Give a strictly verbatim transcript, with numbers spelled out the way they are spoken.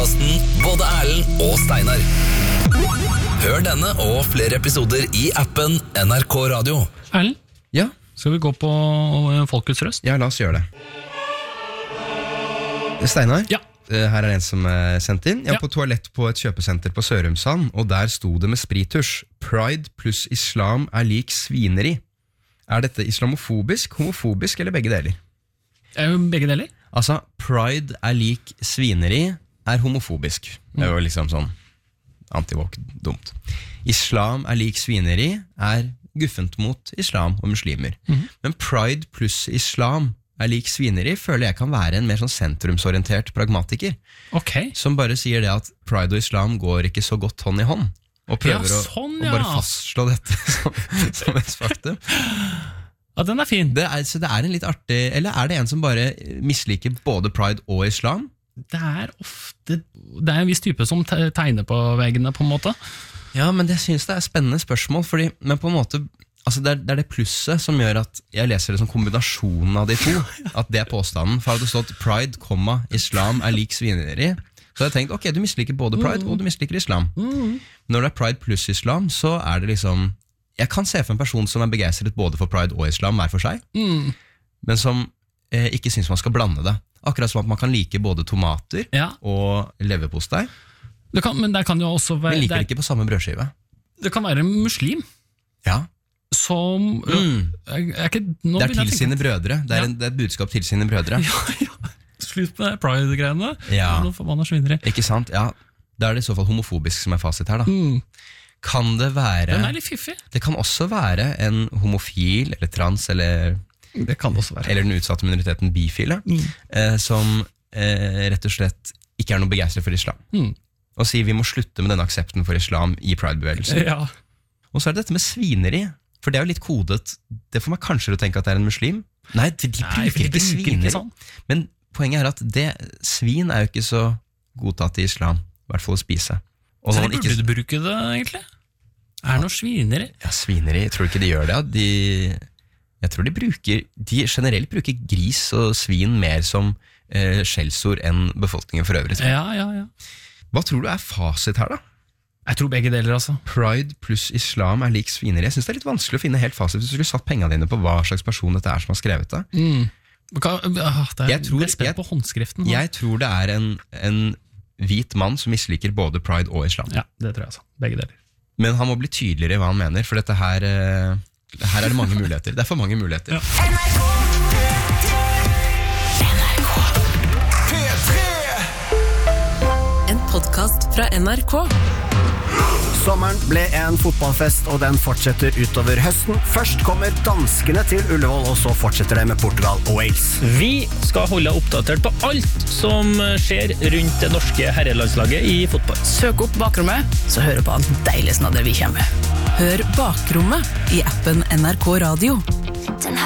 podcasten Både Erlend og Steinar. Hør denne og flere episoder i appen N R K Radio. Erlend, Ja, skal vi gå på Folkets Røst? ja, la oss gjøre det. Steinar, Ja. eh, her er en som er sendt inn. Jeg var Ja. på toalett på et kjøpesenter på Sørumsand, og der sto det med sprittusj: Pride pluss islam er lik svineri. Er dette islamofobisk, homofobisk eller begge deler? Er jo begge deler? Altså, pride er lik svineri er homofobisk. Det er jo liksom sånn antivåk dumt. Islam er lik svineri er guffent mot islam og muslimer. Mhm. Men pride pluss islam er lik svineri føler jeg kan være en mer sånn sentrumsorientert pragmatiker, Ok. som bare sier det at pride og islam går ikke så godt hånd i hånd, og prøver Ja, å- sånn, å ja. bare fastslå dette som, som et faktum. Ja, den er fin. Det er, så det er en litt artig, eller er det en som bare misliker både pride og islam? Det er ofte Det er en viss type som te- tegner på veggene, på en måte. Ja, men jeg synes det er spennende spørsmål, fordi, men på en måte, altså det, er, det er det plusset som gjør at jeg leser det som kombinasjonen av de to, at det er påstanden. For hadde det stått pride, komma, islam er lik svineri, så hadde jeg tenkt, ok, du misliker både pride og du misliker islam. Når det er pride pluss islam, så er det liksom, jeg kan se for en person som er begeistret både for pride og islam hver for seg, Mm. men som eh, ikke synes man skal blande det. Akkurat som at man kan like både tomater Ja, og leverpostei, det kan, men det kan jo også være men liker det, det ikke på samme brødskive. er, det kan være en muslim Ja, som Mm. er, er ikke, nå det er begynner jeg til å sine tenke- brødre. Det er, Ja. en, det er et budskap til sine brødre. Ja, ja. Slutt med pride-greiene. Ja. Noe forbanna svineri. Ikke sant? Ja, da er det i så fall homofobisk som er fasit her da. Mm. Kan det være... Den er litt fiffig. Det kan også være en homofil, eller trans, eller, Det kan det også være. eller den utsatte minoriteten bifile, Mm. eh, som eh, rett og slett ikke er noe begeistret for islam. Mm. Og sier vi må slutte med denne aksepten for islam i Pride-bevegelsen. Ja. Og så er det dette med svineri, for det er jo litt kodet. Det får meg kanskje til å tenke at det er en muslim. Nei, de, de Nei, for bruker de ikke bruker ikke svineri. sånn. Men poenget er at det, svin er jo ikke så godtatt i islam, i hvert fall å spise. Og Så når de man burde ikke, du bruke det, egentlig? Er det noe svineri? ja, svineri, tror du ikke de gjør det? Ja? De, jeg tror de bruker, de generelt bruker gris og svin mer som eh, skjellsord enn befolkningen for øvrig. Ja, ja, ja. Hva tror du er fasit her da? Jeg tror begge deler, altså. Pride pluss islam er lik svineri. Jeg synes det er litt vanskelig å finne helt fasit hvis du skulle satt pengene dine på hva slags person dette er som har skrevet det. Mm. Hva, ah, det er, Jeg tror- jeg er spent jeg- på håndskriften. Jeg tror det er en, en hvit mann som misliker både pride og islam. Ja, det tror jeg altså. Begge deler. Men han må bli tydeligere i hva han mener, for dette her, eh, her er det mange muligheter. Det er for mange muligheter. Ja. En podcast fra N R K. Sommeren ble en fotballfest, og den fortsetter utover høsten. Først kommer danskene til Ullevål, og så fortsetter det med Portugal og Wales. Vi skal holde deg oppdatert på alt som skjer rundt det norske herrelandslaget i fotball. Søk opp Bakrommet, så hører på alt deilig snadder vi kommer med. Hør Bakrommet i appen N R K Radio.